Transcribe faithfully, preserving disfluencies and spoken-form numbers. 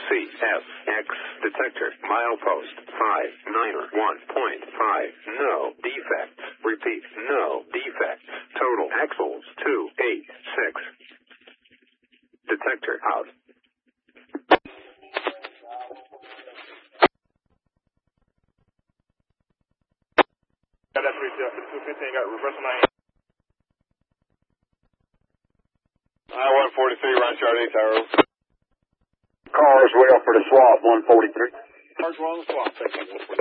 C F X detector milepost five niner one point five. No defects. Repeat, no defects. Total axles two eight six. Detector out. Got that three fifteen, got reverse nine. I one forty-three, Ron Chart eight Tower. Carswell for the swap, one forty-three. Carswell on the swap, thank you.